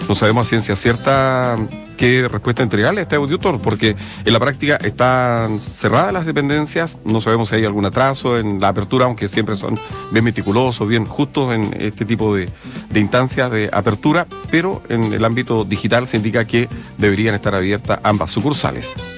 no sabemos a ciencia cierta qué respuesta entregarle a este auditor, porque en la práctica están cerradas las dependencias, no sabemos si hay algún atraso en la apertura, aunque siempre son bien meticulosos, bien justos en este tipo de instancias de apertura, pero en el ámbito digital se indica que deberían estar abiertas ambas sucursales.